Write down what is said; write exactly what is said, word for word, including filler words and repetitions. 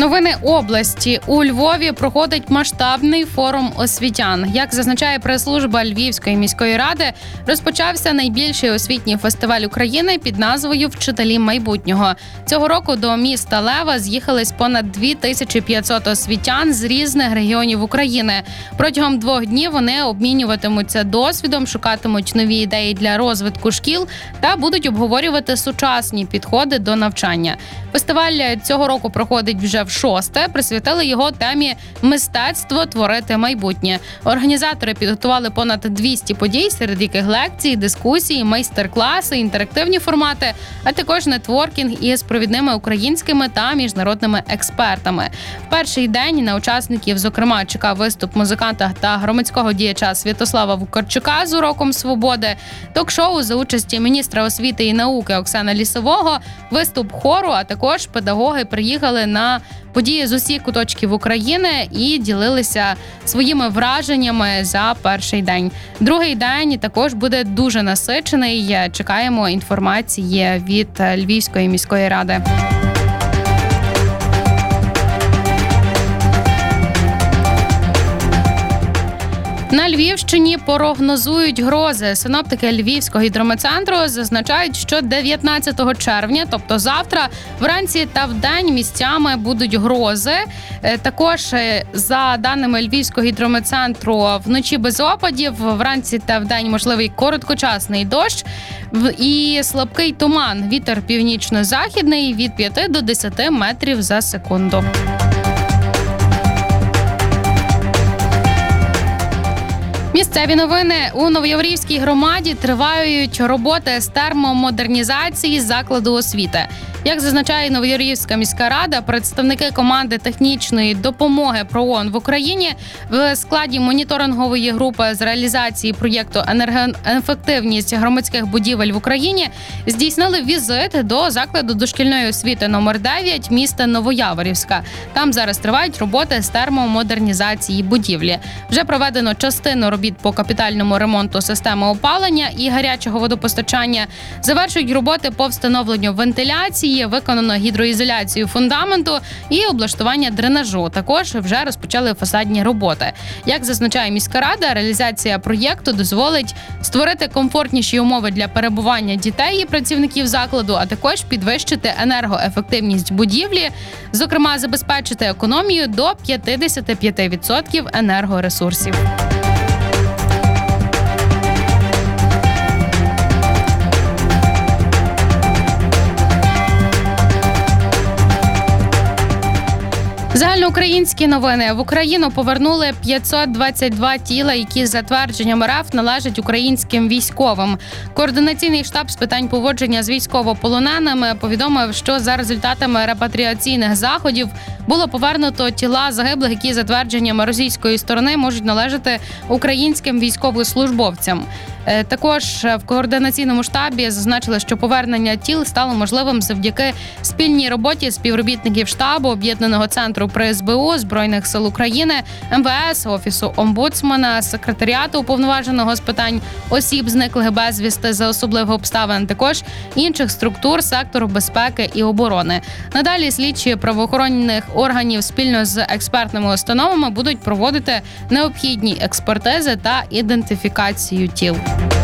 Новини області. У Львові проходить масштабний форум освітян. Як зазначає прес-служба Львівської міської ради, розпочався найбільший освітній фестиваль України під назвою «Вчителі майбутнього». Цього року до міста Лева з'їхались понад дві тисячі п'ятсот освітян з різних регіонів України. Протягом двох днів вони обмінюватимуться досвідом, шукатимуть нові ідеї для розвитку шкіл та будуть обговорювати сучасні підходи до навчання. Фестиваль цього року проходить вже в шосте, присвятили його темі «Мистецтво творити майбутнє». Організатори підготували понад двісті подій, серед яких лекції, дискусії, майстер-класи, інтерактивні формати, а також нетворкінг із провідними українськими та міжнародними експертами. В перший день на учасників, зокрема, чекав виступ музиканта та громадського діяча Святослава Вукарчука з «Уроком свободи», ток-шоу за участі міністра освіти і науки Оксани Лісового, виступ хору, а також педагоги приїхали на події з усіх куточків України і ділилися своїми враженнями за перший день. Другий день також буде дуже насичений. Чекаємо інформації від Львівської міської ради. На Львівщині прогнозують грози. Синоптики Львівського гідрометцентру зазначають, що дев'ятнадцятого червня, тобто завтра, вранці та вдень місцями будуть грози. Також, за даними Львівського гідрометцентру, вночі без опадів, вранці та вдень можливий короткочасний дощ і слабкий туман. Вітер північно-західний від п'яти до десяти метрів за секунду. Місцеві новини. У Новояворівській громаді тривають роботи з термомодернізації закладу освіти. Як зазначає Новояворівська міська рада, представники команди технічної допомоги ПРООН в Україні в складі моніторингової групи з реалізації проєкту «Енергоефективність громадських будівель в Україні» здійснили візит до закладу дошкільної освіти номер дев'ять міста Новояворівська. Там зараз тривають роботи з термомодернізації будівлі. Вже проведено частину робіт по капітальному ремонту системи опалення і гарячого водопостачання. Завершують роботи по встановленню вентиляції, виконано гідроізоляцію фундаменту і облаштування дренажу. Також вже розпочали фасадні роботи. Як зазначає міська рада, реалізація проєкту дозволить створити комфортніші умови для перебування дітей і працівників закладу, а також підвищити енергоефективність будівлі, зокрема забезпечити економію до п'ятдесят п'ять відсотків енергоресурсів. Загальноукраїнські новини. В Україну повернули п'ятсот двадцять два тіла, які за твердженням РФ належать українським військовим. Координаційний штаб з питань поводження з військовополоненими повідомив, що за результатами репатріаційних заходів було повернуто тіла загиблих, які за твердженням російської сторони можуть належати українським військовослужбовцям. Також в координаційному штабі зазначили, що повернення тіл стало можливим завдяки спільній роботі співробітників штабу, Об'єднаного центру при ес бе у, Збройних сил України, ем ве ес, Офісу омбудсмена, Секретаріату уповноваженого з питань осіб, зниклих безвісти за особливих обставин, також інших структур сектору безпеки і оборони. Надалі слідчі правоохоронних органів спільно з експертними установами будуть проводити необхідні експертизи та ідентифікацію тіл.